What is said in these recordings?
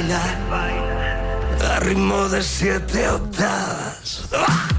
a ritmo de 7 octavas.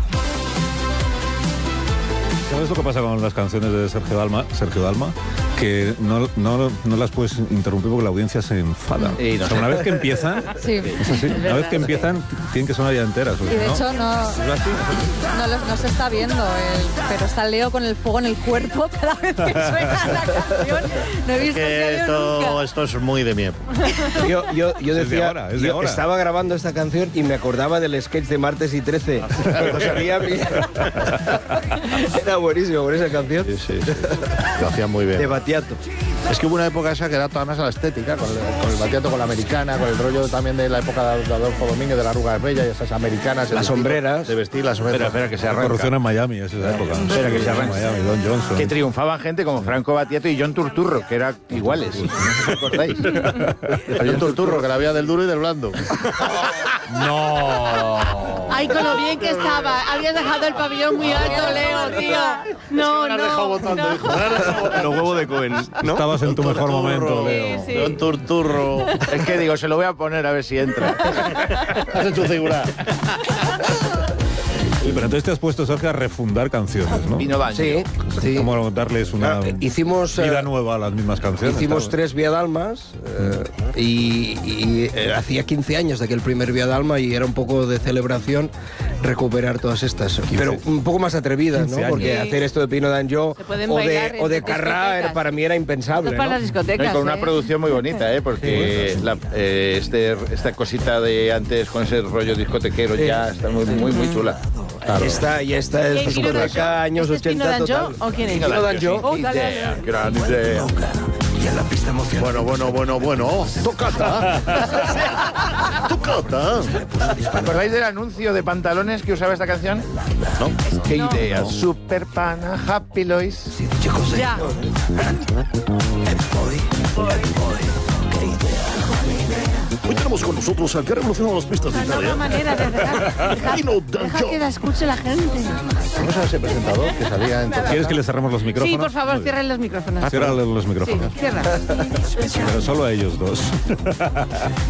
¿Sabes lo que pasa con las canciones de Sergio Dalma? Que no las puedes interrumpir porque la audiencia se enfada. Y no. O sea, una vez que empiezan, Sí, es así, una vez que empiezan, tienen que sonar ya enteras. y de hecho no se está viendo, pero está Leo con el fuego en el cuerpo cada vez que suena la canción. No he visto Que nunca. esto es muy de mi época. Yo Es de decía, ahora, es de yo ahora. estaba grabando esta canción y me acordaba del sketch de Martes y 13. Lo sabía. Era buenísimo con esa canción. Sí. Lo hacía muy bien. De Battiato. Es que hubo una época esa que era toda más a la estética, con el Battiato, con la americana, con el rollo también de la época de Adolfo Domínguez, de la arruga bella y esas americanas. Las sombreras. De vestir las sombreras. Espera, que se La arranca. corrupción en Miami, es esa época. Espera, que se arranca. Miami, Don Johnson. Que triunfaban gente como Franco Battiato y John Turturro, que eran iguales. No sé si os acordáis. Hay un turturro que la había del duro y del blando. No. Ay, con lo bien que estaba. Habías dejado el pabellón muy alto, Leo, tío. No, no. Los huevos de Cohen, ¿no? Estabas en tu mejor momento, Leo. Sí. Un turturro. Es que digo, se lo voy a poner a ver si entra. Has hecho figura. Sí, pero entonces te has puesto, Sergio, a refundar canciones, ¿no? Vino Banjo. Sí. Como darles una Claro, hicimos vida nueva a las mismas canciones. Hicimos claro. 3 Vía Dalmas y hacía 15 años de aquel primer Vía Dalma y era un poco de celebración recuperar todas estas, pero un poco más atrevidas, 15 ¿no? años. Porque Sí. hacer esto de Pino Danjo Se pueden o bailar de en Carrá discotecas. para mí era impensable, Esto es para ¿no? las discotecas. Y con una ¿eh? producción muy bonita, porque esta cosita de antes con ese rollo discotequero ya está muy chula. Claro. Esta es ¿Quién es Pino discoteca Danjo? años ¿Este es Pino 80 Danjo total. o quién es? Pino Danjo. Oh, dale, dale. Idea, gran idea. Y en la pista emocionante. Bueno. Tocata. Tocata. ¿Acordáis del anuncio de pantalones que usaba esta canción? ¿No? ¿Qué idea? Super Pana, Happy Lois. Si dice cosas Ya. Hoy tenemos con nosotros al que ha revolucionado las pistas de Una nueva Italia. manera de dejar Pino deja Danjo. que la escuche la gente. Vamos a ese presentador que salía en Tocata. ¿Quieres que le cerremos los micrófonos? Sí, por favor, Muy bien. cierren los micrófonos. Cierra los Sí, micrófonos. cierra. Pero solo a ellos dos.